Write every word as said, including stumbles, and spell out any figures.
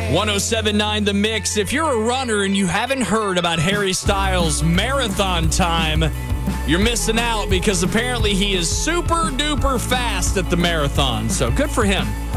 one oh seven point nine The Mix. If you're a runner and you haven't heard about Harry Styles' marathon time, you're missing out because apparently he is super duper fast at the marathon. So good for him.